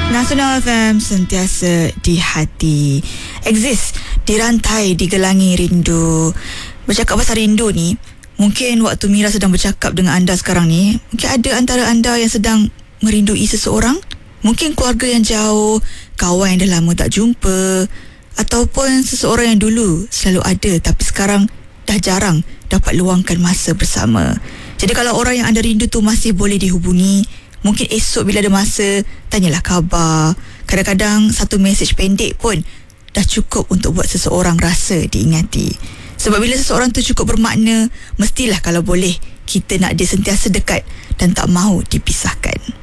Nasional FM sentiasa di hati. Exist, dirantai, digelangi rindu. Bercakap pasal rindu ni, mungkin waktu Mira sedang bercakap dengan anda sekarang ni, mungkin ada antara anda yang sedang merindui seseorang. Mungkin keluarga yang jauh, kawan yang dah lama tak jumpa, ataupun seseorang yang dulu selalu ada tapi sekarang dah jarang dapat luangkan masa bersama. Jadi kalau orang yang anda rindu tu masih boleh dihubungi, mungkin esok bila ada masa, tanyalah khabar. Kadang-kadang satu mesej pendek pun dah cukup untuk buat seseorang rasa diingati. Sebab bila seseorang tu cukup bermakna, mestilah kalau boleh kita nak dia sentiasa dekat dan tak mahu dipisahkan.